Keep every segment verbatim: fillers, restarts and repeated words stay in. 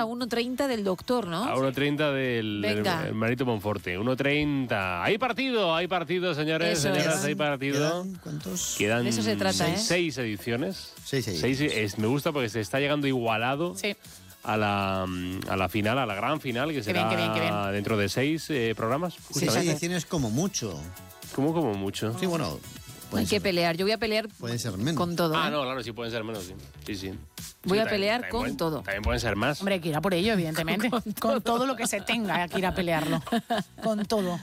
a uno treinta del doctor, ¿no? A uno treinta del Venga. Marito Monforte. uno treinta. Hay partido, hay partido, señores, Eso señoras, es. hay partido. ¿Quedan cuántos? Quedan De eso se trata, seis, ¿eh? seis ediciones. Seis, seis. Seis, es- me gusta porque se está llegando igualado Sí. a, la, a la final, a la gran final, que será bien, qué bien, qué bien. dentro de seis eh, programas. Seis justamente. ediciones como mucho. Como, como mucho. Sí, bueno. Hay pueden que ser- pelear. Yo voy a pelear Pueden ser menos. con todo. Ah, ¿eh? no, claro, sí pueden ser menos, sí. Sí, sí. Voy Sí, a también- pelear también con pueden- todo. También pueden ser más. Hombre, hay que ir a por ello, evidentemente. con, todo lo que se tenga que ir a pelearlo. Con todo.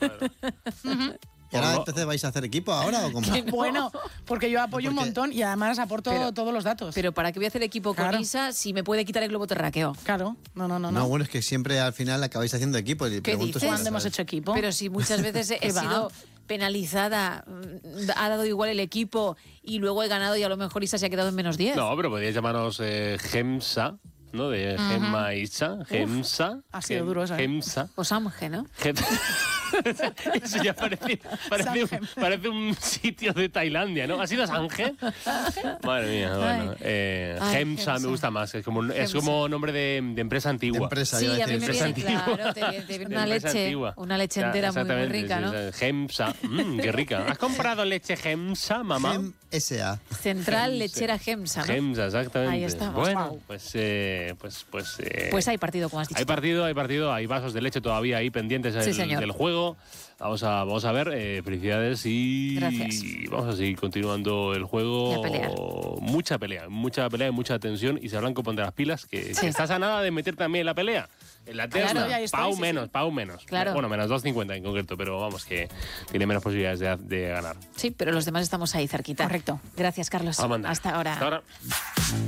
¿Y ahora Por- entonces vais a hacer equipo ahora o cómo? Bueno, porque yo apoyo un porque- montón y además aporto Pero- todos los datos. Pero ¿para qué voy a hacer equipo con Claro. Isa si me puede quitar el globo terráqueo? Claro, no, no, no. No, no. bueno, es que siempre al final acabáis haciendo equipo. Y pregunto dices? si- ¿Cuándo hemos hecho equipo? Pero si muchas veces he ¿Qué va? sido penalizada, mm, ha dado igual el equipo y luego he ganado y a lo mejor Isa se ha quedado en menos diez. No, pero podríais llamarnos eh, Gemsa, ¿no? De Gemma Isa. Gemsa. ha sido Gem- duro eso, ¿eh? Gemsa. O Samge, ¿no? Gem- Eso ya parece, parece, un, Sange. parece un sitio de Tailandia, ¿no? ¿Ha sido Sange? Madre mía, bueno. Ay. Eh, Ay, Gemsa me Gemsa. gusta más, es como, es Gemsa. como nombre de, de empresa De antigua. empresa, Sí, iba a a mí decir. me empresa viene, antigua. claro, te, te viene una De empresa leche, antigua. una leche Ya, entera muy, muy exactamente, rica, sí, ¿no? sí. Gemsa, mm, qué rica. ¿Has comprado leche Gemsa, mamá? Gem S A. Central Gemsa. Lechera Gemsa, ¿no? Gemsa, exactamente. Ahí estamos. Bueno, Guau. pues, eh, pues, pues, eh, Pues hay partido, como has dicho. hay partido, hay partido, hay vasos de leche todavía ahí pendientes Sí, del, señor. del juego. Vamos a, vamos a ver, eh, felicidades y Gracias. vamos a seguir continuando el juego. Y a pelear. Mucha pelea, mucha pelea y mucha tensión. Y se Blanco, ponte las pilas, que, Sí. que estás a nada de meter también en la pelea. En la terna, Claro, ya estoy, Pau sí, menos, sí. Pau menos. Claro. Bueno, menos dos cincuenta en concreto, pero vamos, que tiene menos posibilidades de, de ganar. Sí, pero los demás estamos ahí cerquita. Correcto. Gracias, Carlos. Vamos a mandar. Hasta ahora. Hasta ahora.